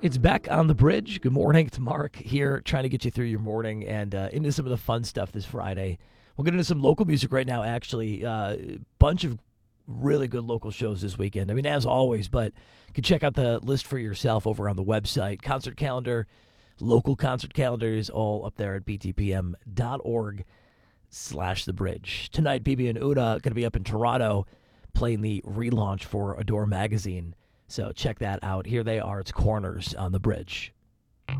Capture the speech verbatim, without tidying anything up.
It's Beck on the bridge. Good morning. It's Mark here trying to get you through your morning and uh, into some of the fun stuff this Friday. We'll get into some local music right now, actually. A uh, bunch of really good local shows this weekend. I mean, as always, but you can check out the list for yourself over on the website. Concert calendar, local concert calendars, all up there at b t p m dot org slash the bridge. Tonight, B B and Una going to be up in Toronto playing the relaunch for Adore Magazine. So check that out. Here they are. It's Corners on the Bridge.